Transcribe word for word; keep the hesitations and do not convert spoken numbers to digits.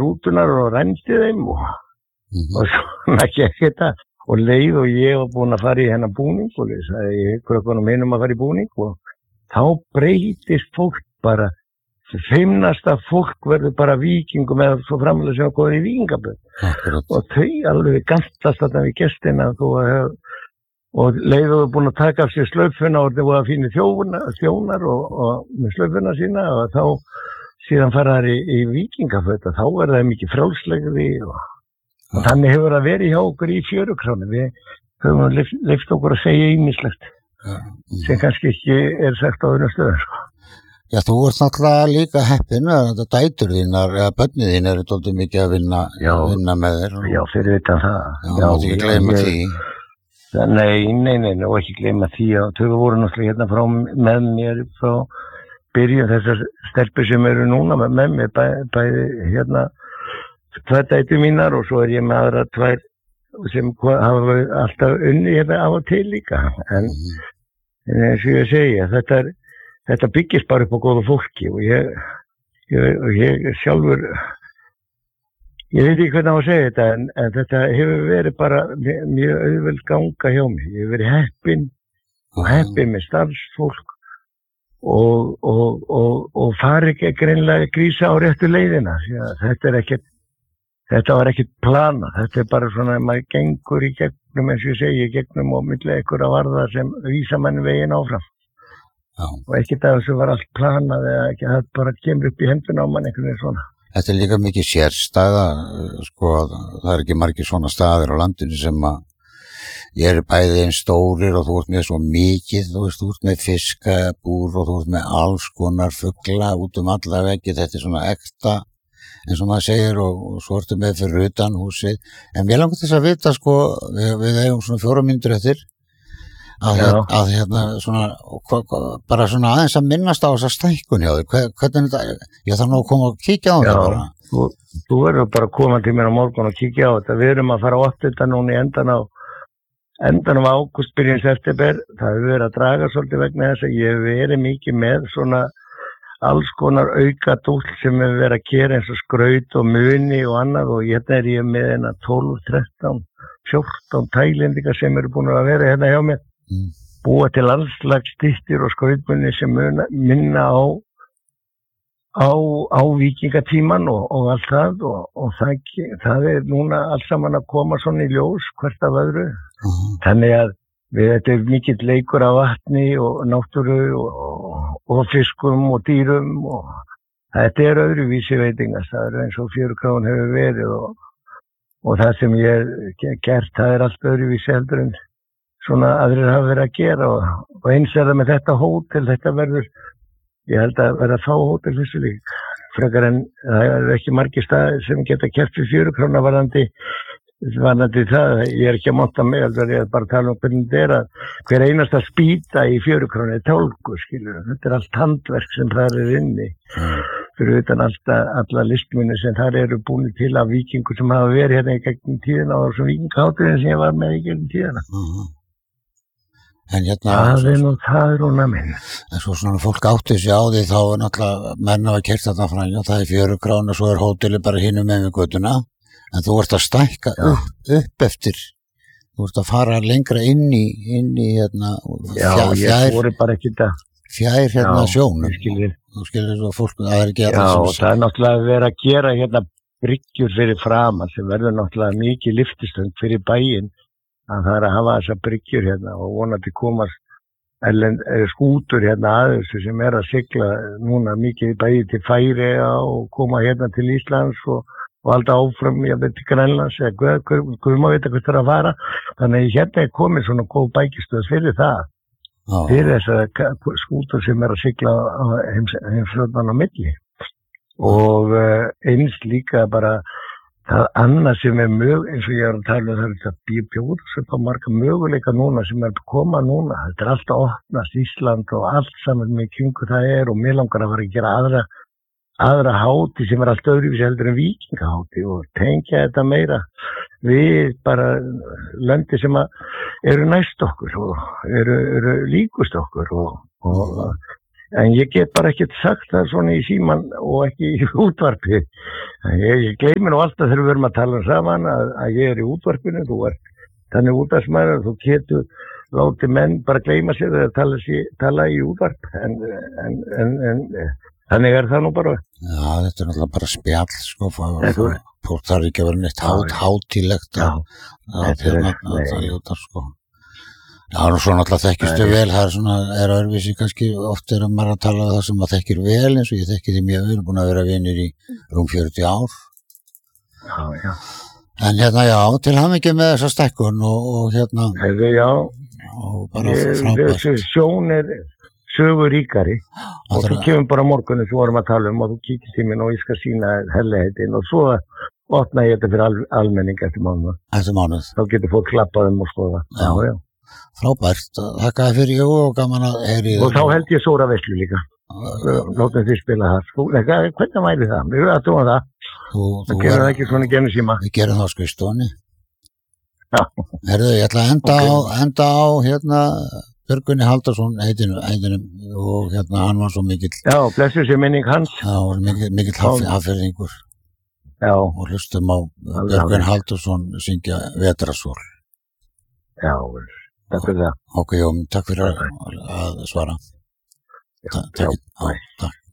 rútunar og renndi þeim og, mm-hmm. og svona gekk þetta og leið og ég var búin að fara í hennar búning og ég sagði ég krökkunum hinum að fara í búning og þá breytist fólk bara feimnasta fólk verður bara víkingum eða svo framlega sem að góður í víkingaböð og þau alveg gantast þetta við gestina og, og leiðu við búin að taka af sér slöfuna og það var fínir þjónar og, og með slöfuna sína og þá síðan fara þær í, í víkingaföt þá er það mikið frjálslegri og, og þannig hefur það verið hjá okkur í fjörukránu við höfum leyft okkur að segja ýmislegt sem kannski ekki er sagt á öðrum stöðum sko. Já, þú ert náttúrulega líka heppin að þetta dætur þínar, eða börnið þín eru dálítið mikið að vinna, já, vinna með þér. Og... Já, fyrir utan það. Já, já þú ekki gleyma því. Nei, nei, nei, og ekki gleyma því að þau voru náttúrulega hérna frá með mér frá byrjun þessar stelpur sem eru núna með, með mér, bæ, bæði hérna tvær dætur mínar og svo er ég með aðra tvær sem hafa alltaf unni hérna af og til líka. En mm. eins og ég segja, þetta er Þetta byggist bara upp á góða fólki og ég, ég, ég sjálfur, ég veit ekki hvernig á að segja þetta en, en þetta hefur verið bara mjög, mjög auðveld ganga hjá mig. Ég hefur verið heppinn og heppinn með starfsfólk og, og, og, og fari ekki greinlega grísa á réttu leiðina. Þetta er ekkert, þetta var ekkert plana. Þetta er bara svona að maður gengur í gegnum eins og ég segi, gegnum og milli einhverja varða sem vísa mann veginn áfram. Já. Og ekkert að þessu var allt planað eða ekki, það bara kemur upp í henduna á mann einhvern veginn svona. Þetta er líka mikið sérstæða, sko, það er ekki margir svona staðir á landinu sem að ég er bæði einn stórir og þú ert með svo mikið, þú veist, þú ert með fiskabúr og þú ert með alls konar fugla út um alla veggi, þetta er svona ekta, eins og maður segir og, og svo ertu með fyrir utan húsið. En mér langar þess að vita, sko, við, við eigum svona fjóra mínútur eftir, Að, hér, að hérna svona hva, hva, bara svona aðeins að minnast á þessa stækkun hjá þér, hvernig þetta ég þarf nú að koma og kíkja á þetta bara þú, þú verður bara að koma til mér á morgun og kíkja á þetta, við erum að fara á áttunda núna í endan á endan á ágúst, byrjun september, það hefur verið að draga svolítið vegna þess að ég hef verið mikið með svona alls konar auka dúll sem hefur verið að gera eins og skraut og muni og annað og hérna er ég með hérna tólf, þrettán, fjórtán tælendingar sem eru búin að vera hérna hjá mér Mm. búa til allslags styttir og skrautmunni sem muna, minna á á, á vikingatíman og, og allt það og, og það, það er núna alls saman að koma svona í ljós hvert af öðru mm. þannig að við þetta er mikill leikur af vatni og náttúru og, og, og fiskum og dýrum og þetta er öðruvísi veitingast, það er eins og fjörukráin hefur verið og, og það sem ég hef gert, það er allt öðruvísi heldur en svona aðrir hafa verið að gera og, og eins er það með þetta hótel, þetta verður, ég held að verða þá hótel þessu lík, frekar en það er ekki margir staðir sem geta keppt við fjörukrána varðandi, varðandi það, ég er ekki að monta mig, ég er bara að tala um hvernig þetta er að hver einasta spýta í fjörukrána er tálgu, skilur, þetta er allt handverk sem það er inni, mm. fyrir utan alltaf, alla listmunni sem þar eru búin til af vikingur sem hafa verið hérna í gegnum tíðina og þessum vikingháturinn sem ég var með í gegnum tíðina. Mm. En hérna, það er nú, það er núna minn. En svo svona fólk átti sig á því þá er náttúrulega menn hafa keyrt þarna fram og það er fjörukráin og svo er hótelið bara hinum með við götuna. En þú ert að stækka upp, upp eftir, þú ert að fara lengra inn í, inn í hérna, já, fjær, ég voru bara ekki það. Fjær hérna já, sjónum. Skilir. Þú skilir svo fólk að það er ekki að já, og það er náttúrulega að vera að gera hérna bryggjur fyrir framan sem verður náttúrulega mikið lyftistöng fyrir bæinn. að það er að hafa þessar bryggjur hérna og vonandi komast erlend, skútur hérna að þessu sem er að sigla núna mikið bæði til Færeyja og koma hérna til Íslands og, og alltaf áfram ég veit til Grænlands eða hvað maður veit hvað það er að fara þannig að hérna er komið svona góð bækistöð fyrir það ah. fyrir þessar skútur sem er að sigla heimsflóttan á milli og uh, eins líka bara það annað sem er mög, eins og ég er að tala um það er þetta bjóð sem fá marga möguleika núna sem er að koma núna. Þetta er alltaf opnast Ísland og allt saman með kringu það er og mér langar að fara að gera aðra, aðra háti sem er allt öðruvísi heldur en víkingaháti og tengja þetta meira við bara löndi sem eru næst okkur og eru, eru líkust okkur og, og En ég get bara ekkert sagt það svona í síman og ekki í útvarpi. Ég, ég gleymi nú alltaf þegar við erum að tala saman að, að ég er í útvarpinu, þú er þannig útvarpsmaður, þú getur látið menn bara gleyma sér þegar tala, tala í útvarp, en, en, en, en þannig er það nú bara. Já, þetta er náttúrulega bara spjall, sko, fólk þarf ekki að vera neitt hát, hátílegt að hérna það ljótar, sko. Já, og svo náttúrulega þekkistu vel, það er svona, er öðruvísi kannski, oft er að maður að tala um það sem maður þekkir vel, eins og ég þekki því mjög, við erum búin að vera vinir í rúm fjörutíu ár. Já, já. En hérna, já, til hamingju með þessa stekkun og, og hérna, Hefði, já, og bara frábært. Þessi sjón er sögur ríkari og þú kemur bara morgunni sem vorum að tala um og þú kíkist í minn og ég skal sína helligheitin og svo opna ég þetta fyrir al, almenning eftir mánuð. Eftir mánuð. Þá getur fólk klappað um og skoða. Já, já. Frábært, þakka þér fyrir og gaman að heyri og þá held ég Sóra Veislu líka látum þið spila það hvernig væri það, við erum að tóa það þú, það gerir það ekki svona genið síma við gerum það á skrifstofunni herðu, ég ætla að enda okay. á enda á hérna Björgvini Halldórsson heitinu, heitinu og hérna hann var svo mikill já, blessu sér minning hans já, mikill, mikill hafðferðingur já og hlustum á Björgvini Halldórsson syngja Vetrasól já, takk fyrir það. Ok, Jón, takk fyrir að svara. Já, já, takk.